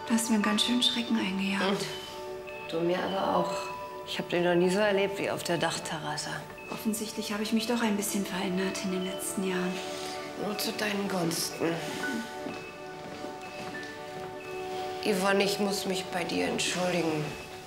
Du hast mir einen ganz schönen Schrecken eingejagt. Du mir aber auch. Ich habe den noch nie so erlebt wie auf der Dachterrasse. Offensichtlich habe ich mich doch ein bisschen verändert in den letzten Jahren. Nur zu deinen Gunsten. Yvonne, ich muss mich bei dir entschuldigen.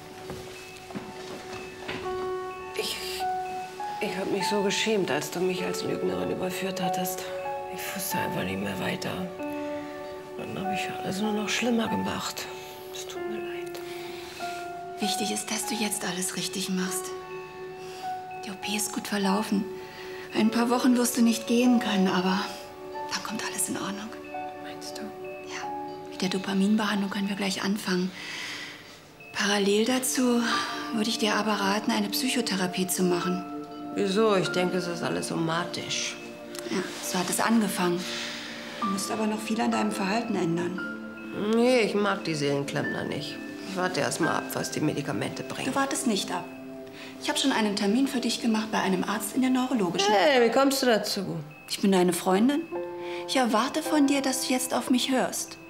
Ich habe mich so geschämt, als du mich als Lügnerin überführt hattest. Ich wusste einfach nicht mehr weiter. Dann habe ich alles nur noch schlimmer gemacht. Es tut mir leid. Wichtig ist, dass du jetzt alles richtig machst. Die OP ist gut verlaufen. Ein paar Wochen wirst du nicht gehen können, aber dann kommt alles in Ordnung. Meinst du? Ja, mit der Dopaminbehandlung können wir gleich anfangen. Parallel dazu würde ich dir aber raten, eine Psychotherapie zu machen. Wieso? Ich denke, es ist alles somatisch. Ja, so hat es angefangen. Du musst aber noch viel an deinem Verhalten ändern. Nee, ich mag die Seelenklempner nicht. Ich warte erst mal ab, was die Medikamente bringen. Du wartest nicht ab. Ich habe schon einen Termin für dich gemacht bei einem Arzt in der neurologischen. Hey, wie kommst du dazu? Ich bin deine Freundin. Ich erwarte von dir, dass du jetzt auf mich hörst.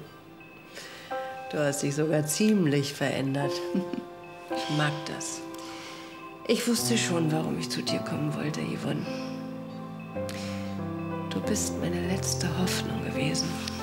Du hast dich sogar ziemlich verändert. Ich mag das. Ich wusste schon, warum ich zu dir kommen wollte, Yvonne. Du bist meine letzte Hoffnung gewesen.